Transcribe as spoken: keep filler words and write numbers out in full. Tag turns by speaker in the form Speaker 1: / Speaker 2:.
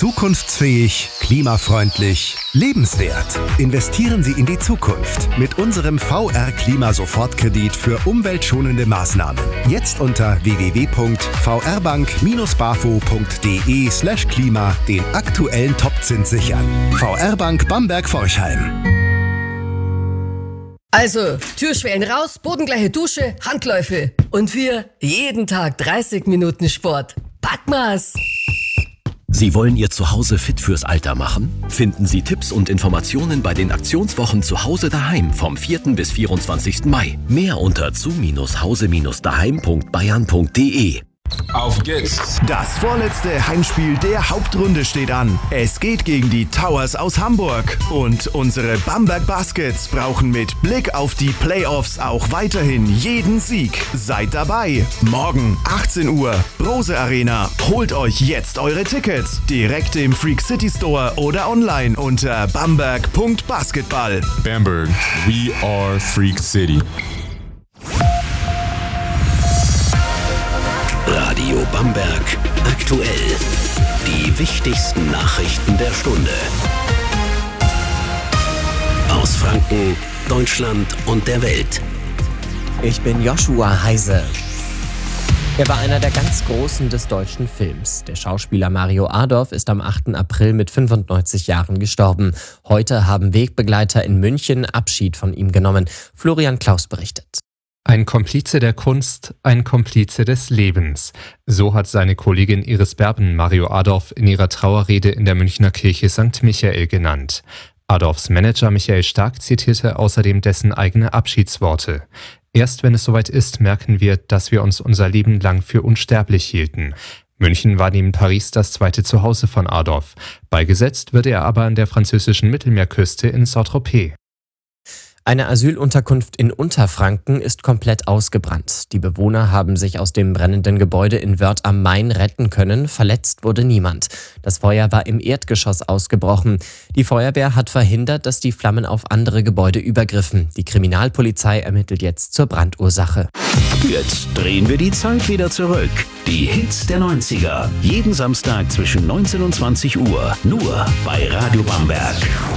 Speaker 1: Zukunftsfähig, klimafreundlich, lebenswert. Investieren Sie in die Zukunft mit unserem V R-Klima-Sofortkredit für umweltschonende Maßnahmen. Jetzt unter w w w punkt v r bank bindestrich bafo punkt d e slash klima den aktuellen Topzins sichern. V R Bank Bamberg-Forchheim.
Speaker 2: Also, Türschwellen raus, bodengleiche Dusche, Handläufe. Und wir jeden Tag dreißig Minuten Sport. Packmas!
Speaker 3: Sie wollen Ihr Zuhause fit fürs Alter machen? Finden Sie Tipps und Informationen bei den Aktionswochen Zuhause daheim vom vierten bis vierundzwanzigsten Mai. Mehr unter zu hause daheim punkt bayern punkt d e.
Speaker 4: Auf geht's!
Speaker 5: Das vorletzte Heimspiel der Hauptrunde steht an. Es geht gegen die Towers aus Hamburg. Und unsere Bamberg Baskets brauchen mit Blick auf die Playoffs auch weiterhin jeden Sieg. Seid dabei. Morgen achtzehn Uhr, Brose Arena. Holt euch jetzt eure Tickets. Direkt im Freak City Store oder online unter bamberg punkt basketball.
Speaker 4: Bamberg, we are Freak City.
Speaker 3: Radio Bamberg aktuell. Die wichtigsten Nachrichten der Stunde. Aus Franken, Deutschland und der Welt.
Speaker 6: Ich bin Joshua Heise. Er war einer der ganz Großen des deutschen Films. Der Schauspieler Mario Adorf ist am achten April mit fünfundneunzig Jahren gestorben. Heute haben Wegbegleiter in München Abschied von ihm genommen. Florian Klaus berichtet.
Speaker 7: Ein Komplize der Kunst, ein Komplize des Lebens. So hat seine Kollegin Iris Berben Mario Adorf in ihrer Trauerrede in der Münchner Kirche Sankt Michael genannt. Adorfs Manager Michael Stark zitierte außerdem dessen eigene Abschiedsworte. Erst wenn es soweit ist, merken wir, dass wir uns unser Leben lang für unsterblich hielten. München war neben Paris das zweite Zuhause von Adorf. Beigesetzt wird er aber an der französischen Mittelmeerküste in Saint-Tropez.
Speaker 6: Eine Asylunterkunft in Unterfranken ist komplett ausgebrannt. Die Bewohner haben sich aus dem brennenden Gebäude in Wörth am Main retten können. Verletzt wurde niemand. Das Feuer war im Erdgeschoss ausgebrochen. Die Feuerwehr hat verhindert, dass die Flammen auf andere Gebäude übergriffen. Die Kriminalpolizei ermittelt jetzt zur Brandursache.
Speaker 3: Jetzt drehen wir die Zeit wieder zurück. Die Hits der neunziger. Jeden Samstag zwischen neunzehn und zwanzig Uhr. Nur bei Radio Bamberg.